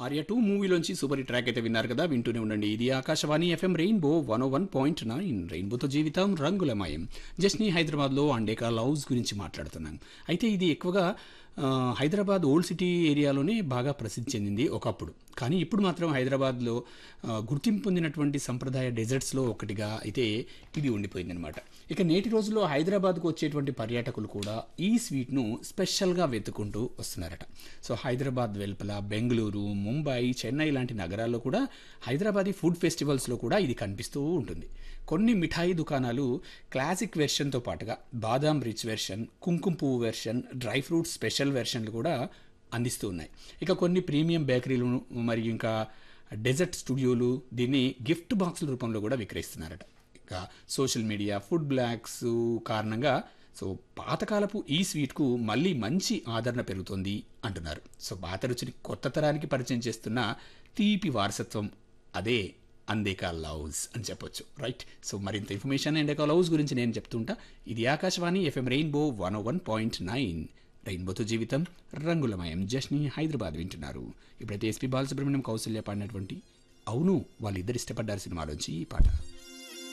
Arya 2 మూవీలోంచి super hit track అయితే విన్నారు కదా, వింటూనే ఉండండి. ఇది ఆకాశవాణి ఎఫ్ఎం రెయిన్బో 101.9. రెయిన్బోతో జీవితం రంగులమయం. జస్ని హైదరాబాద్లో అండేకా లవ్స్ గురించి మాట్లాడుతున్నాం. అయితే ఇది ఎక్కువగా హైదరాబాద్ ఓల్డ్ సిటీ ఏరియాలోనే బాగా ప్రసిద్ధి చెందింది ఒకప్పుడు. కానీ ఇప్పుడు మాత్రం హైదరాబాద్లో గుర్తింపు పొందినటువంటి సంప్రదాయ డెజర్ట్స్లో ఒకటిగా అయితే ఇది ఉండిపోయిందనమాట. ఇక నేటి రోజుల్లో హైదరాబాద్కు వచ్చేటువంటి పర్యాటకులు కూడా ఈ స్వీట్ను స్పెషల్గా వెతుకుంటూ వస్తున్నారట. సో హైదరాబాద్ వెలుపల బెంగళూరు, ముంబై, చెన్నై లాంటి నగరాల్లో కూడా హైదరాబాదీ ఫుడ్ ఫెస్టివల్స్లో కూడా ఇది కనిపిస్తూ ఉంటుంది. కొన్ని మిఠాయి దుకాణాలు క్లాసిక్ వెర్షన్తో పాటుగా బాదాం రిచ్ వెర్షన్, కుంకుమ పువ్వు వెర్షన్, డ్రై ఫ్రూట్స్ స్పెషల్ వెర్షన్లు కూడా అందిస్తూ ఉన్నాయి. ఇక కొన్ని ప్రీమియం బేకరీలు మరియు ఇంకా డెజర్ట్ స్టూడియోలు దీన్ని గిఫ్ట్ బాక్సుల రూపంలో కూడా విక్రయిస్తున్నారట. ఇక సోషల్ మీడియా, ఫుడ్ బ్లాగ్స్ కారణంగా సో పాతకాలపు ఈ స్వీట్కు మళ్ళీ మంచి ఆదరణ పెరుగుతోంది అంటున్నారు. సో పాత రుచిని కొత్త తరానికి పరిచయం చేస్తున్న తీపి వారసత్వం అదే అండేకా లవ్స్ అని చెప్పొచ్చు, రైట్? సో మరింత ఇన్ఫర్మేషన్ అండేకా లవ్స్ గురించి నేను చెప్తుంటా. ఇది ఆకాశవాణి ఎఫ్ఎం రెయిన్బో 101.9. రెయిన్బోతో జీవితం రంగులమయం. జస్ని హైదరాబాద్ వింటున్నారు. ఇప్పుడైతే ఎస్పీ బాలసుబ్రహ్మణ్యం, కౌసల్య పాడినటువంటి అవును వాళ్ళిద్దరు ఇష్టపడ్డారు సినిమాలోంచి ఈ పాట.